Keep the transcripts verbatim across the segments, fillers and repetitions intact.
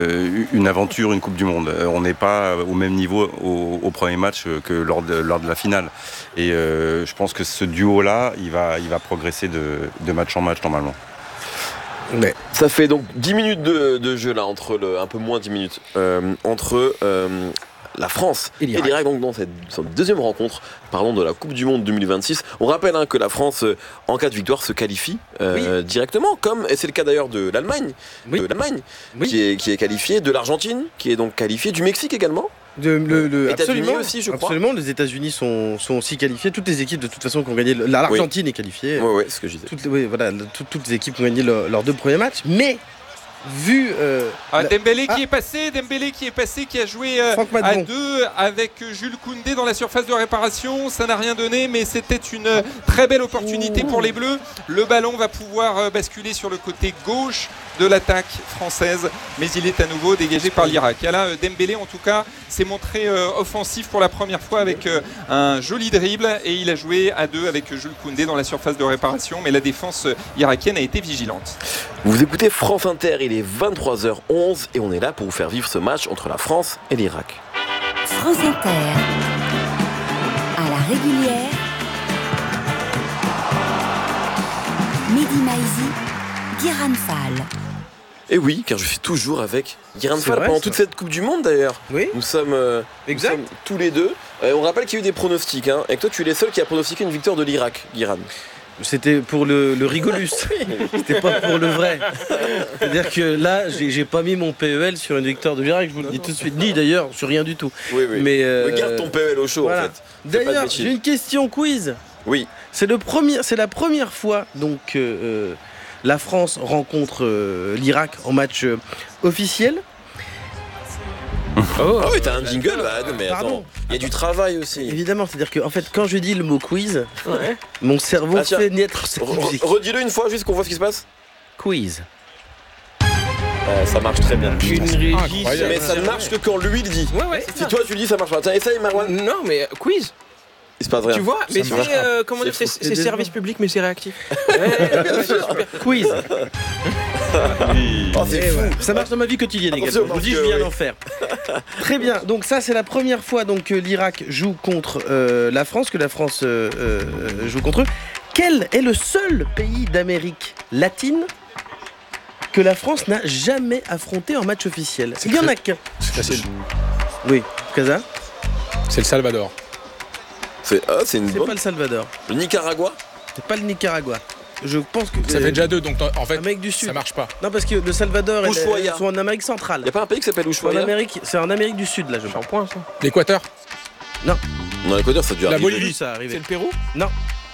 euh, une aventure, une Coupe du Monde. Euh, on n'est pas au même niveau au, au premier match que lors de, lors de la finale. Et euh, je pense que ce duo-là, il va, il va progresser de, de match en match normalement. Mais ça fait donc dix minutes de, de jeu là, entre le, un peu moins dix minutes, euh, entre euh, la France et l'Irak. Et l'Irak, donc dans cette, cette deuxième rencontre, parlons de la Coupe du Monde deux mille vingt-six. On rappelle hein, que la France, euh, en cas de victoire, se qualifie euh, oui. directement, comme, et c'est le cas d'ailleurs de l'Allemagne, oui. de l'Allemagne oui. qui, est, qui est qualifiée, de l'Argentine, qui est donc qualifiée, du Mexique également. De, le, le, États-Unis absolument, aussi, je crois. Absolument, les États-Unis sont, sont aussi qualifiés. Toutes les équipes, de toute façon, qui ont gagné. L'Argentine oui. est qualifiée. Oui, oui, c'est ce que je disais. Toutes, oui, voilà, toutes, toutes les équipes qui ont gagné leur, leurs deux premiers matchs. Mais, vu. Euh, ah, la... Dembélé qui ah. est passé, Dembélé qui est passé, qui a joué euh, à deux avec Jules Koundé dans la surface de réparation. Ça n'a rien donné, mais c'était une euh, très belle opportunité Ouh. pour les Bleus. Le ballon va pouvoir euh, basculer sur le côté gauche de l'attaque française, mais il est à nouveau dégagé par l'Irak. Et là, Dembélé, en tout cas, s'est montré euh, offensif pour la première fois avec euh, un joli dribble et il a joué à deux avec Jules Koundé dans la surface de réparation, mais la défense irakienne a été vigilante. Vous écoutez France Inter, il est vingt-trois heures onze et on est là pour vous faire vivre ce match entre la France et l'Irak. France Inter, à la régulière, Mehdi Maizi, Guiran Fall. Et oui, car je suis toujours avec Guiran Fall pendant ça. toute cette Coupe du Monde d'ailleurs. Oui. Nous sommes, euh, nous sommes tous les deux. Euh, on rappelle qu'il y a eu des pronostics, hein, et que toi tu es les seuls qui a pronostiqué une victoire de l'Irak, Guiran. C'était pour le, le rigolus, c'était pas pour le vrai. C'est-à-dire que là, j'ai, j'ai pas mis mon P E L sur une victoire de l'Irak, je vous le dis tout de suite, ni d'ailleurs sur rien du tout. Oui, oui. Mais euh, regarde ton P E L au chaud voilà. en fait. D'ailleurs, j'ai une question quiz. Oui. C'est, le premier, c'est la première fois donc euh, la France rencontre euh, l'Irak en match euh, officiel. Oh, oh oui, t'as un jingle là, mais attends, il y a du travail aussi. Évidemment, c'est-à-dire que en fait, quand je dis le mot quiz, ouais. mon cerveau ah, fait naître cette musique. Redis-le une fois, juste qu'on voit ce qui se passe. Quiz. Euh, ça marche très bien. Une régie, mais ça ne marche que quand lui le dit. Ouais, ouais, si toi tu le dis, ça marche pas. Tiens, essaye, Marwan. Non, mais quiz. Il se passe rien. Tu vois, mais c'est, euh, comment dire, c'est, c'est service public, mais c'est réactif. Ouais, bien sûr. Quiz. Oui. Oh, c'est fou. Ça marche dans ma vie quotidienne également. Je vous dis, je viens oui. d'en faire. Très bien. Donc ça, c'est la première fois donc que l'Irak joue contre euh, la France, que la France euh, euh, joue contre eux. Quel est le seul pays d'Amérique latine que la France n'a jamais affronté en match officiel? Il y en a qu'un. C'est facile. Oui. Casa. C'est le Salvador. C'est, ah, c'est, une c'est bonne... pas le Salvador. Le Nicaragua. C'est pas le Nicaragua. Je pense que ça fait déjà deux, donc en fait Amérique du Sud. Ça marche pas. Non, parce que le Salvador et sont en Amérique centrale. Il y a pas un pays qui s'appelle Ushuaia? En Amérique, c'est en Amérique du Sud là, je pense. Point ça. L'Équateur? Non. Non, l'Équateur ça a dû La arriver. Bolivie, ça arrive. C'est le Pérou? Non.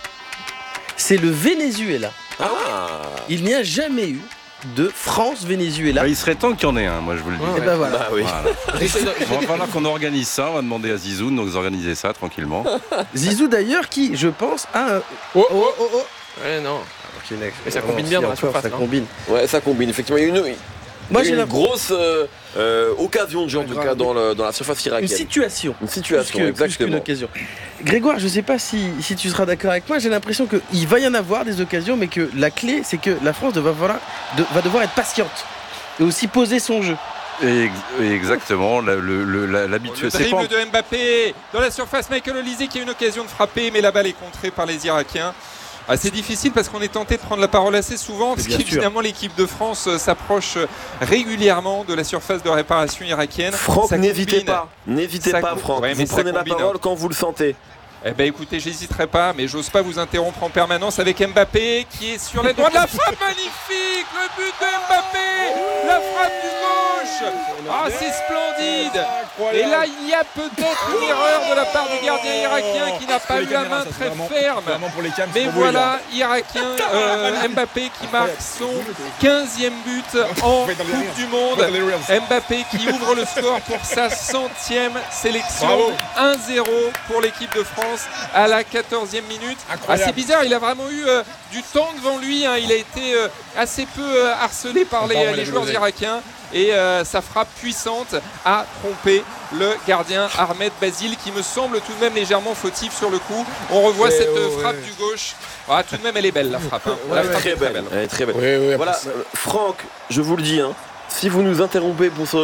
C'est le Venezuela. Ah. Il n'y a jamais eu de France-Venezuela. Bah, il serait temps qu'il y en ait un, moi je vous le dis. Et ben voilà. Bah, oui. Voilà. Il va falloir qu'on organise ça, on va demander à Zizou de nous organiser ça tranquillement. Zizou d'ailleurs qui, je pense, a un... Oh oh oh oh Ouais non. Mais ça combine bien dans la surface. Ça combine. Ouais, ça combine. Effectivement, il y a une, Moi, il y a j'ai une la... grosse euh, euh, occasion de jeu en tout cas dans, le, dans la surface irakienne. Une situation. Une situation, plus que, exactement. Plus qu'une occasion. Grégoire, je ne sais pas si, si tu seras d'accord avec moi, j'ai l'impression qu'il va y en avoir des occasions, mais que la clé, c'est que la France va, voilà, de, va devoir être patiente et aussi poser son jeu. Et exactement, la, le, le, la, l'habitude. Le dribble pas... de Mbappé dans la surface, Michael Olise qui a une occasion de frapper, mais la balle est contrée par les Irakiens. Ah, c'est difficile parce qu'on est tenté de prendre la parole assez souvent, parce qu'évidemment l'équipe de France euh, s'approche régulièrement de la surface de réparation irakienne. Franck, ça n'hésitez combine. pas, n'hésitez ça pas Franck, ouais, vous prenez la parole quand vous le sentez. Eh ben écoutez, j'hésiterai pas, mais j'ose pas vous interrompre en permanence avec Mbappé qui est sur les droits de la frappe. Magnifique, le but de Mbappé, la frappe du gauche. Ah, c'est splendide. Et là, il y a peut-être une erreur de la part du gardien irakien qui n'a pas eu la main très ferme. Mais voilà, irakien euh, Mbappé qui marque son quinzième but en Coupe du Monde. Mbappé qui ouvre le score pour sa centième sélection. un zéro pour l'équipe de France à la quatorzième minute. Ah, c'est bizarre, il a vraiment eu euh, du temps devant lui, hein. Il a été euh, assez peu euh, harcelé par les, les joueurs irakiens et euh, sa frappe puissante a trompé le gardien Ahmed Basile qui me semble tout de même légèrement fautif sur le coup. On revoit ouais, cette oh, frappe ouais. du gauche. Ah, tout de même elle est belle la frappe. Hein. Ouais, la ouais, frappe très, est belle. très belle. Elle est très belle. Ouais, ouais, voilà, euh, Franck, je vous le dis, hein, si vous nous interrompez pour ce,